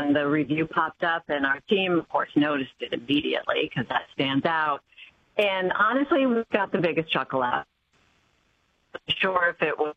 and the review popped up, and our team, of course, noticed it immediately because that stands out. And honestly, we got the biggest chuckle out. Sure, if it was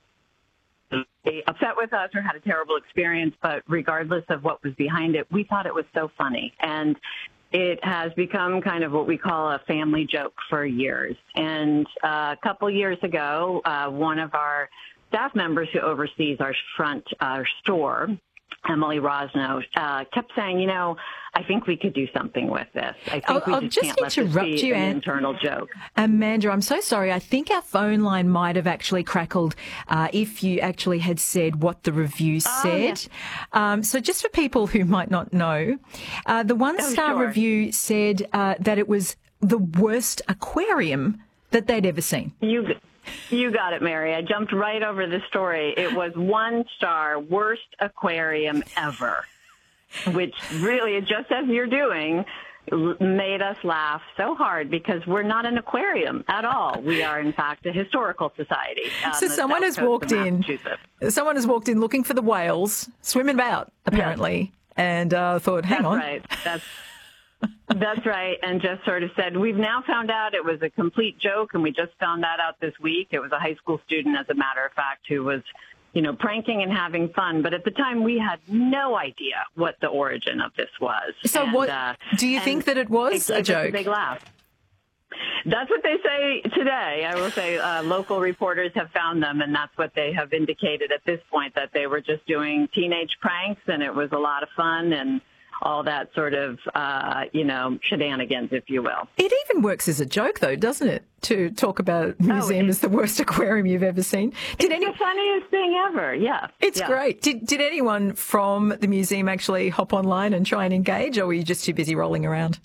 upset with us or had a terrible experience, but regardless of what was behind it, we thought it was so funny. And it has become kind of what we call a family joke for years. And a couple years ago, one of our staff members who oversees our store, Emily Rosno, kept saying, I think we could do something with this. I think we just can't let this be an internal joke. Amanda, I'm so sorry. I think our phone line might have actually crackled if you actually had said what the review said. Yeah. So just for people who might not know, the one-star review said that it was the worst aquarium that they'd ever seen. You got it, Mary. I jumped right over the story. It was 1-star, worst aquarium ever, which really, just as you're doing, made us laugh so hard because we're not an aquarium at all. We are, in fact, a historical society. So someone has walked in looking for the whales, swimming about, apparently, and thought, hang on. That's right. That's right, and just sort of said, we've now found out it was a complete joke, and we just found that out this week. It was a high school student, as a matter of fact, who was, pranking and having fun. But at the time, we had no idea what the origin of this was. So do you think that it was a joke? A big laugh. That's what they say today. I will say local reporters have found them, and that's what they have indicated at this point, that they were just doing teenage pranks, and it was a lot of fun, and all that sort of, shenanigans, if you will. It even works as a joke, though, doesn't it, to talk about a museum as the worst aquarium you've ever seen? It's the funniest thing ever, yeah. It's great. Did anyone from the museum actually hop online and try and engage, or were you just too busy rolling around?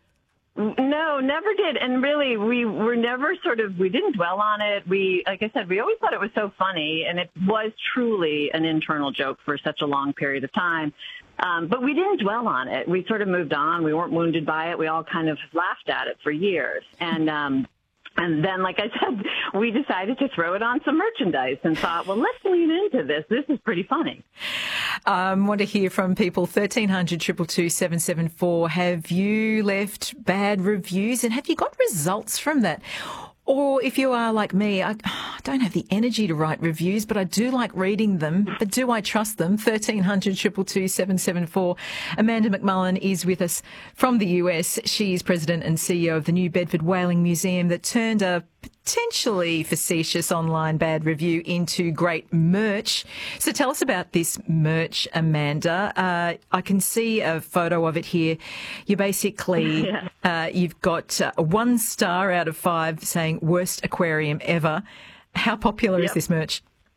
No, never did. And really, we were never we didn't dwell on it. Like I said, we always thought it was so funny, and it was truly an internal joke for such a long period of time. But we didn't dwell on it. We sort of moved on. We weren't wounded by it. We all kind of laughed at it for years. And then, like I said, we decided to throw it on some merchandise and thought, well, let's lean into this. This is pretty funny. Want to hear from people. 1300 222 774. Have you left bad reviews, and have you got results from that? Or if you are like me, I don't have the energy to write reviews, but I do like reading them. But do I trust them? 1300 222 774. Amanda McMullen is with us from the US. She is president and CEO of the New Bedford Whaling Museum that turned a potentially facetious online bad review into great merch. So tell us about this merch, Amanda. I can see a photo of it here. You basically, you've got a 1 star out of 5 saying worst aquarium ever. How popular is this merch?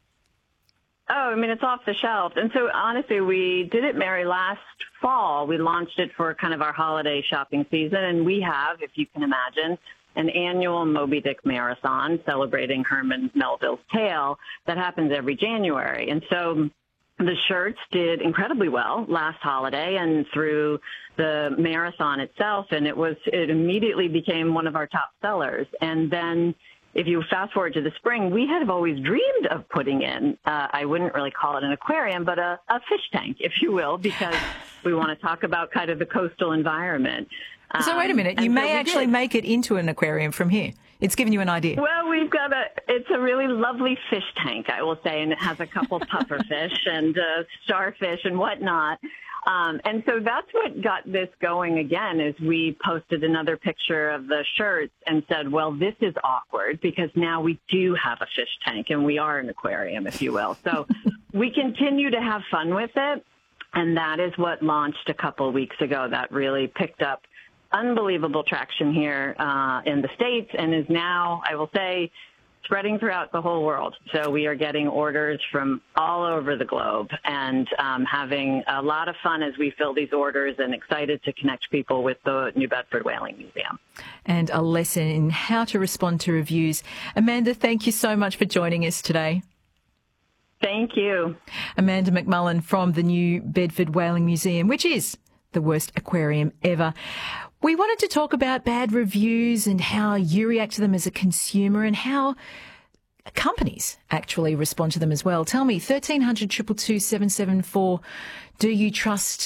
Oh, it's off the shelf. And so honestly, we did it, Mary, last fall. We launched it for kind of our holiday shopping season. And we have, if you can imagine, an annual Moby Dick marathon celebrating Herman Melville's tale that happens every January. And so the shirts did incredibly well last holiday and through the marathon itself. And it immediately became one of our top sellers. And then if you fast forward to the spring, we had always dreamed of putting in, I wouldn't really call it an aquarium, but a fish tank, if you will, because we want to talk about kind of the coastal environment. So wait a minute, you may actually make it into an aquarium from here. It's given you an idea. Well, it's a really lovely fish tank, I will say, and it has a couple pufferfish and starfish and whatnot. And so that's what got this going again, is we posted another picture of the shirts and said, well, this is awkward because now we do have a fish tank and we are an aquarium, if you will. So we continue to have fun with it. And that is what launched a couple weeks ago. That really picked up unbelievable traction here in the States and is now, I will say, spreading throughout the whole world. So we are getting orders from all over the globe and having a lot of fun as we fill these orders and excited to connect people with the New Bedford Whaling Museum. And a lesson in how to respond to reviews. Amanda, thank you so much for joining us today. Thank you. Amanda McMullen from the New Bedford Whaling Museum, which is the worst aquarium ever. We wanted to talk about bad reviews and how you react to them as a consumer and how companies actually respond to them as well. Tell me, 1300 222 774, do you trust